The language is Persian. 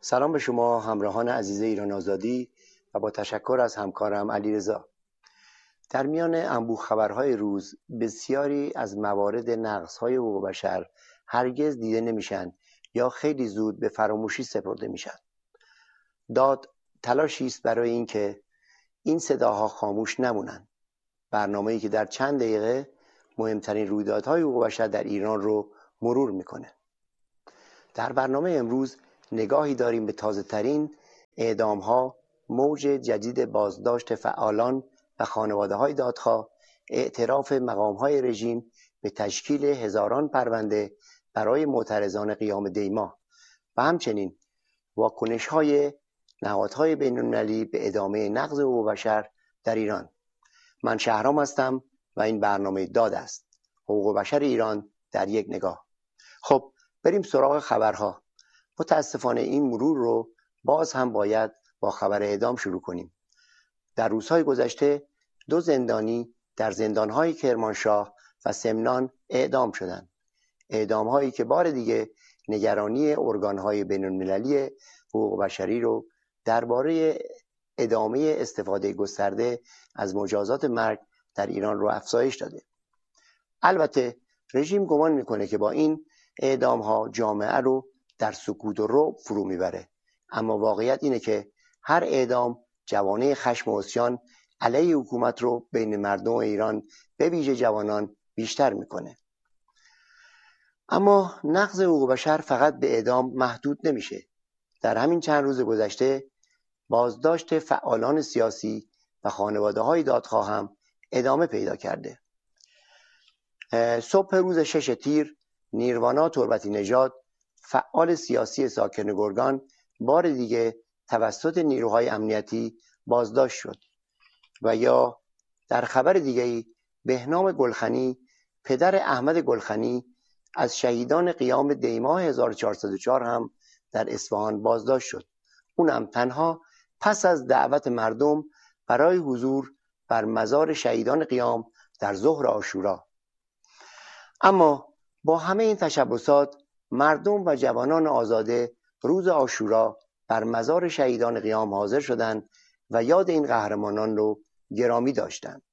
سلام به شما همراهان عزیز ایران آزادی و با تشکر از همکارم علیرضا. در میان انبوه خبرهای روز بسیاری از موارد نقض‌های حقوق بشر هرگز دیده نمیشن یا خیلی زود به فراموشی سپرده میشن. داد تلاشی است برای اینکه این صداها خاموش نمونن. برنامه‌ای که در چند دقیقه مهمترین رویدادهای حقوق بشر در ایران رو مرور میکنه. در برنامه امروز نگاهی داریم به تازه‌ترین اعدام‌ها، موج جدید بازداشت فعالان و خانواده‌های دادخواه، اعتراف مقام‌های رژیم به تشکیل هزاران پرونده برای معترضان قیام دیما و همچنین واکنش‌های نهادهای بین‌المللی به ادامه نقض حقوق بشر در ایران. من شهرام هستم و این برنامه داد است. حقوق بشر ایران در یک نگاه. خب بریم سراغ خبرها. متاسفانه این مرور رو باز هم باید با خبر اعدام شروع کنیم. در روزهای گذشته 2 زندانی در زندانهای کرمانشاه و سمنان اعدام شدند. اعدام‌هایی که بار دیگه نگرانی ارگان‌های بین‌المللی حقوق بشری رو درباره ادامه استفاده گسترده از مجازات مرگ در ایران رو افزایش داده. البته رژیم گمان میکنه که با این اعدام‌ها جامعه رو در سکوت و رعب فرو میبره، اما واقعیت اینه که هر اعدام جوانه خشم و عصیان علیه حکومت رو بین مردم ایران به ویژه جوانان بیشتر میکنه. اما نقض حقوق بشر فقط به اعدام محدود نمیشه. در همین چند روز گذشته بازداشت فعالان سیاسی و خانواده‌های دادخواه هم ادامه پیدا کرده. صبح روز 6 تیر نیروانا تربتی نژاد، فعال سیاسی ساکن گرگان، بار دیگه توسط نیروهای امنیتی بازداشت شد. و یا در خبر دیگه‌ای بهنام گلخنی، پدر احمد گلخنی از شهیدان قیام دیما 1404 هم در اصفهان بازداشت شد. اونم تنها پس از دعوت مردم برای حضور بر مزار شهیدان قیام در ظهر عاشورا. اما با همه این تشبثات مردم و جوانان آزاده روز عاشورا بر مزار شهیدان قیام حاضر شدند و یاد این قهرمانان رو گرامی داشتند.